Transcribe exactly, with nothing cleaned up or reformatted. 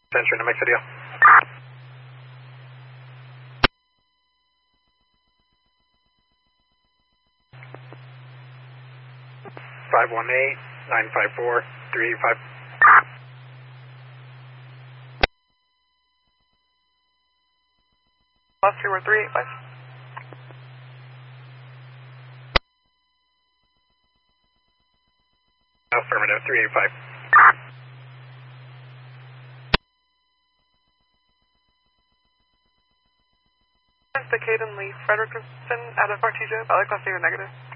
Century to make the deal. five one eight, nine five four, three eight five. Last two were three eight five. Affirmative, three eight five. The Caden Lee Frederickson out of R T J, Valley Class Zero negative.